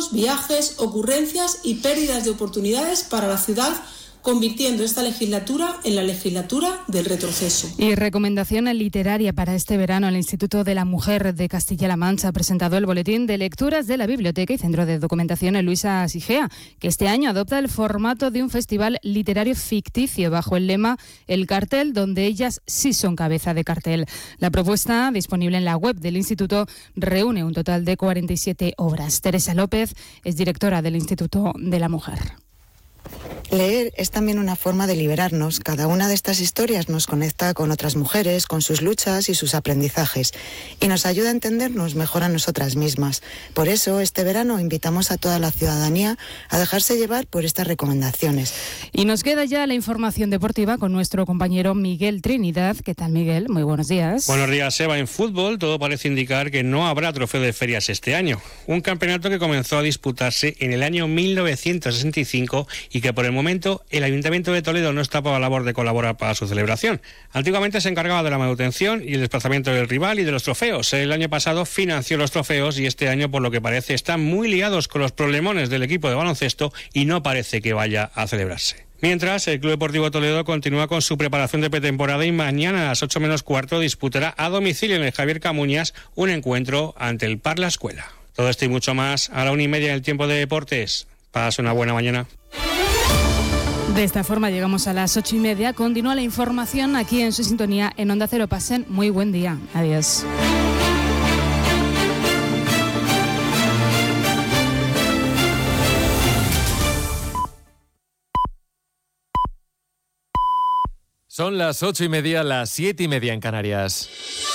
cursos, viajes, ocurrencias y pérdidas de oportunidades para la ciudad, convirtiendo esta legislatura en la legislatura del retroceso. Y recomendación literaria para este verano. El Instituto de la Mujer de Castilla-La Mancha ha presentado el boletín de lecturas de la Biblioteca y Centro de Documentación Luisa Sigea, que este año adopta el formato de un festival literario ficticio bajo el lema El Cartel, donde ellas sí son cabeza de cartel. La propuesta, disponible en la web del Instituto, reúne un total de 47 obras. Teresa López es directora del Instituto de la Mujer. Leer es también una forma de liberarnos. Cada una de estas historias nos conecta con otras mujeres, con sus luchas y sus aprendizajes, y nos ayuda a entendernos mejor a nosotras mismas. Por eso, este verano invitamos a toda la ciudadanía a dejarse llevar por estas recomendaciones. Y nos queda ya la información deportiva con nuestro compañero Miguel Trinidad. ¿Qué tal, Miguel? Muy buenos días. Buenos días, Eva. En fútbol todo parece indicar que no habrá trofeo de ferias este año. Un campeonato que comenzó a disputarse en el año 1965 y que por el momento el Ayuntamiento de Toledo no está por la labor de colaborar para su celebración. Antiguamente se encargaba de la manutención y el desplazamiento del rival y de los trofeos. El año pasado financió los trofeos y este año, por lo que parece, están muy liados con los problemones del equipo de baloncesto y no parece que vaya a celebrarse. Mientras, el Club Deportivo Toledo continúa con su preparación de pretemporada y mañana a las 8 menos cuarto disputará a domicilio en el Javier Camuñas un encuentro ante el Parla Escuela. Todo esto y mucho más a la 1:30 en el tiempo de deportes. Pasa una buena mañana. De esta forma llegamos a las 8:30. Continúa la información aquí en su sintonía en Onda Cero. Pasen muy buen día. Adiós. Son las 8:30, las 7:30 en Canarias.